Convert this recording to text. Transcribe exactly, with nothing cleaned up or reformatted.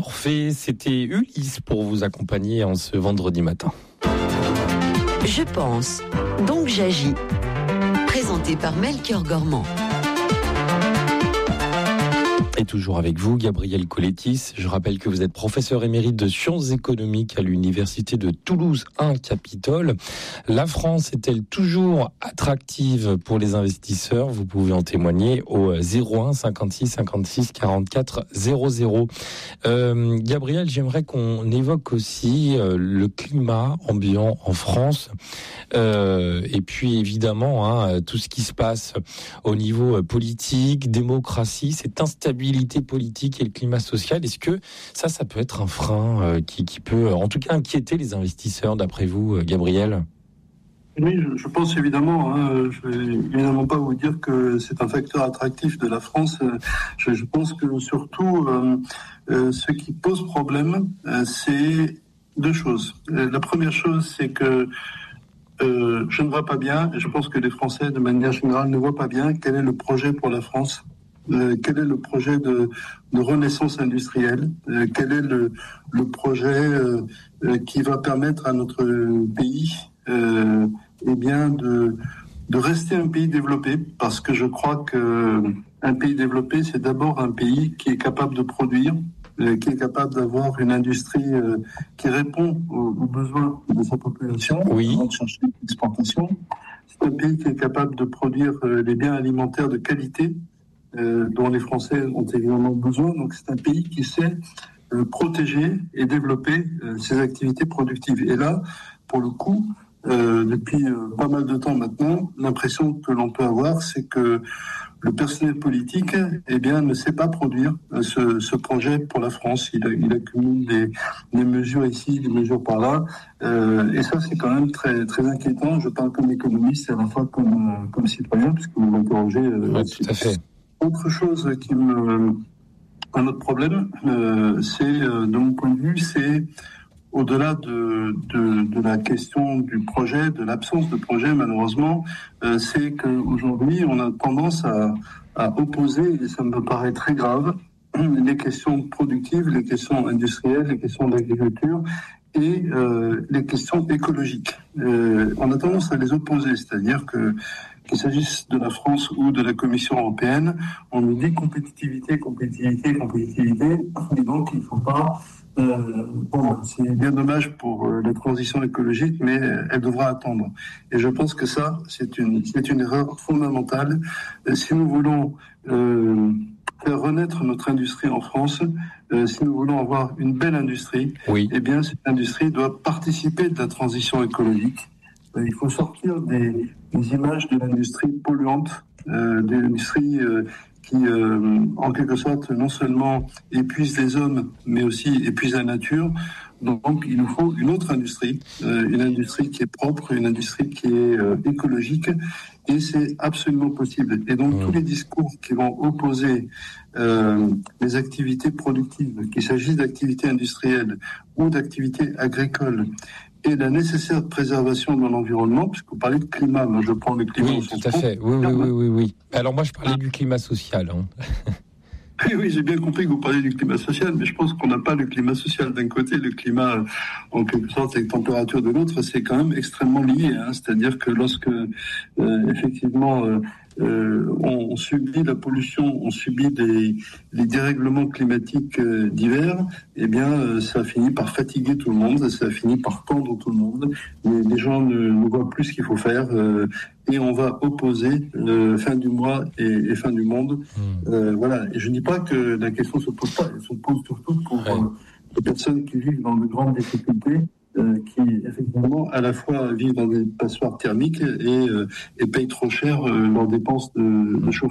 Morphée, c'était Ulysse pour vous accompagner en ce vendredi matin. Je pense, donc j'agis. Présenté par Melchior Gormand. Et toujours avec vous, Gabriel Colettis. Je rappelle que vous êtes professeur émérite de sciences économiques à l'université de Toulouse un Capitole. La France est-elle toujours attractive pour les investisseurs? Vous pouvez en témoigner au zéro un cinquante-six cinquante-six quarante-quatre zéro zéro. Euh, Gabriel, j'aimerais qu'on évoque aussi euh, le climat ambiant en France. Euh, et puis évidemment, hein, tout ce qui se passe au niveau politique, démocratie, cette instabilité politique et le climat social. Est-ce que ça, ça peut être un frein euh, qui, qui peut, en tout cas, inquiéter les investisseurs, d'après vous, euh, Gabriel? Oui, je, je pense évidemment. Hein, je vais évidemment pas vous dire que c'est un facteur attractif de la France. Je, je pense que surtout, euh, euh, ce qui pose problème, euh, c'est deux choses. Euh, la première chose, c'est que euh, je ne vois pas bien, et je pense que les Français, de manière générale, ne voient pas bien quel est le projet pour la France. Euh, quel est le projet de, de renaissance industrielle, euh, quel est le, le projet euh, euh, qui va permettre à notre pays euh, eh bien de, de rester un pays développé, parce que je crois qu'un pays développé, c'est d'abord un pays qui est capable de produire, euh, qui est capable d'avoir une industrie euh, qui répond aux, aux besoins de sa population, oui. Avant de chercher l'exportation. C'est un pays qui est capable de produire euh, les biens alimentaires de qualité, Euh, dont les Français ont évidemment besoin. Donc c'est un pays qui sait euh, protéger et développer euh, ses activités productives. Et là, pour le coup, euh, depuis euh, pas mal de temps maintenant, l'impression que l'on peut avoir, c'est que le personnel politique eh bien, ne sait pas produire euh, ce, ce projet pour la France. Il, il accumule des, des mesures ici, des mesures par là. Euh, et ça, c'est quand même très, très inquiétant. Je parle comme économiste et à la fois comme, euh, comme citoyen, puisque vous m'interrogez euh, ouais, tout à fait. Autre chose qui me... Un autre problème, euh, c'est, euh, de mon point de vue, c'est au-delà de, de, de la question du projet, de l'absence de projet, malheureusement, euh, c'est qu'aujourd'hui, on a tendance à, à opposer, et ça me paraît très grave, les questions productives, les questions industrielles, les questions d'agriculture et euh, les questions écologiques. Euh, on a tendance à les opposer, c'est-à-dire que qu'il s'agisse de la France ou de la Commission européenne, on nous dit compétitivité, compétitivité, compétitivité, et donc il ne faut pas... Euh, bon, c'est bien dommage pour euh, la transition écologique, mais elle devra attendre. Et je pense que ça, c'est une, c'est une erreur fondamentale. Et si nous voulons euh, faire renaître notre industrie en France, euh, si nous voulons avoir une belle industrie, oui. eh bien cette industrie doit participer de la transition écologique. Il faut sortir des, des images de l'industrie polluante, euh, de l'industrie euh, qui, euh, en quelque sorte, non seulement épuise les hommes, mais aussi épuise la nature. Donc, il nous faut une autre industrie, euh, une industrie qui est propre, une industrie qui est euh, écologique, et c'est absolument possible. Et donc, mmh. tous les discours qui vont opposer euh, les activités productives, qu'il s'agisse d'activités industrielles ou d'activités agricoles, et la nécessaire préservation de l'environnement, puisque vous parlez de climat, moi je prends le climat oui, au sens tout à fait. Oui, oui, oui, oui, oui. Alors moi je parlais du climat social. Hein. Oui, oui, j'ai bien compris que vous parlez du climat social, mais je pense qu'on n'a pas le climat social d'un côté, le climat, en quelque sorte, avec température de l'autre, c'est quand même extrêmement lié. Hein. C'est-à-dire que lorsque, euh, effectivement, euh, euh, on, on subit la pollution, on subit des, les dérèglements climatiques euh, divers, eh bien, euh, ça finit par fatiguer tout le monde, ça finit par tendre tout le monde. Les, les gens ne, ne voient plus ce qu'il faut faire. Euh, et on va opposer euh, fin du mois et, et fin du monde. Mmh. Euh, voilà. Et je ne dis pas que la question ne se pose pas, elle se pose surtout pour ouais. euh, les personnes qui vivent dans de grandes difficultés, euh, qui effectivement à la fois vivent dans des passoires thermiques et, euh, et payent trop cher euh, leurs dépenses de, de chauffage.